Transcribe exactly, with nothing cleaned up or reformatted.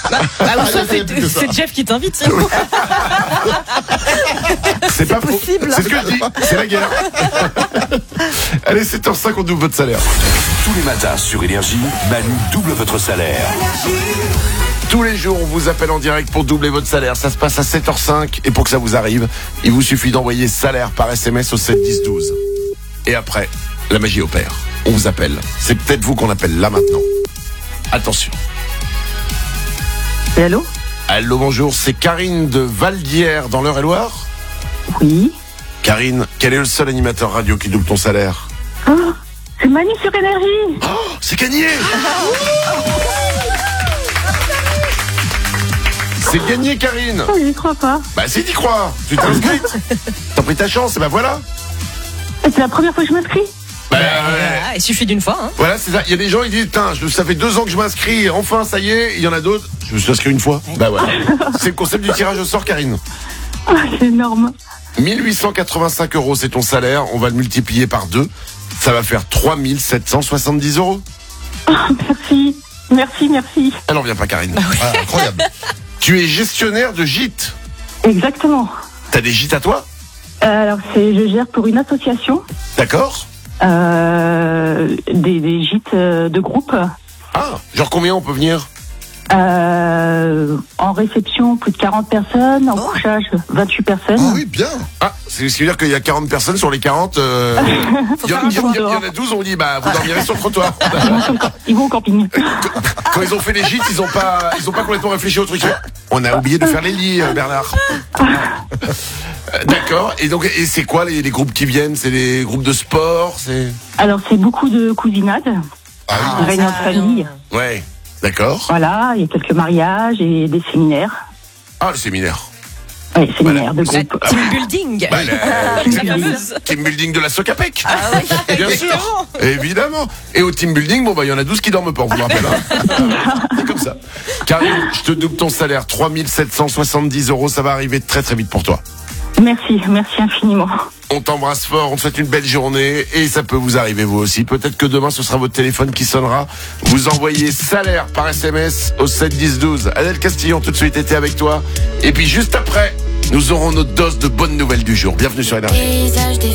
Bah, ou soit c'est, c'est Jeff qui t'invite. Sinon. C'est pas faux. possible. C'est ce que je dis. C'est la guerre. Allez, sept heures cinq, on double votre salaire. Tous les matins sur Énergie, Manu double votre salaire. Tous les jours, on vous appelle en direct pour doubler votre salaire. Ça se passe à sept heures cinq. Et pour que ça vous arrive, il vous suffit d'envoyer salaire par S M S au sept dix douze. Et après, la magie opère. On vous appelle. C'est peut-être vous qu'on appelle là maintenant. Attention. Et allô ? Allô, bonjour. C'est Karine de Valdière dans l'Eure-et-Loire. Oui. Karine, quel est le seul animateur radio qui double ton salaire ? Oh, c'est Manu sur Énergie. Oh, c'est gagné. C'est gagné, Karine. Oh, j'y crois pas. Bah si, t'y crois. Tu t'es inscrite. T'as pris ta chance, et bah voilà. C'est la première fois que je m'inscris. Bah, ouais. Ah, il suffit d'une fois. Hein. Voilà, c'est ça. Il y a des gens, ils disent, putain, je- ça fait deux ans que je m'inscris, enfin, ça y est. Il y en a d'autres. Je me suis inscrit une fois. Bah voilà. C'est le concept du tirage au sort, Karine. Oh, c'est énorme. mille huit cent quatre-vingt-cinq euros, c'est ton salaire. On va le multiplier par deux. Ça va faire trois mille sept cent soixante-dix euros. Oh, merci. Merci, merci. Elle en vient pas, Karine. Ah, incroyable. Tu es gestionnaire de gîtes. Exactement. T'as des gîtes à toi ? Euh, alors, c'est, je gère pour une association D'accord. euh, des, des gîtes euh, de groupe. Ah, genre combien on peut venir ? Euh, en réception, plus de quarante personnes. En couchage, vingt-huit personnes. Ah oui, bien. Ah, c'est ce qui veut dire qu'il y a quarante personnes sur les quarante. Euh... Il y, en- il y en- il y en a douze, on vous dit, bah, vous dormirez sur le trottoir. Ils vont au camping. Quand ils ont fait les gîtes, ils ont pas, ils ont pas complètement réfléchi au truc. On a oublié de faire les lits, euh, Bernard. Euh, D'accord. Et donc, et c'est quoi les, les groupes qui viennent ? C'est les groupes de sport, c'est. Alors, c'est beaucoup de cousinades, Ah oui. de réunions de famille. Ouais. D'accord. Voilà, il y a quelques mariages et des séminaires. Ah, le séminaire. Oui, séminaires de La groupe. team building. Bah, le- Ah, La fameuse. team building de la Socapec. Ah oui, Bien sûr. exactement. Évidemment. Et au team building, bon, bah, il y en a douze qui dorment pas, on vous le rappelle. Hein. C'est comme ça. Karine, je te double ton salaire. trois mille sept cent soixante-dix euros. Ça va arriver très, très vite pour toi. Merci, merci infiniment. On t'embrasse fort, on te souhaite une belle journée et ça peut vous arriver vous aussi. Peut-être que demain ce sera votre téléphone qui sonnera. Vous envoyez salaire par S M S au sept dix douze. Adèle Castillon tout de suite était avec toi. Et puis juste après, nous aurons notre dose de bonnes nouvelles du jour. Bienvenue sur Énergie.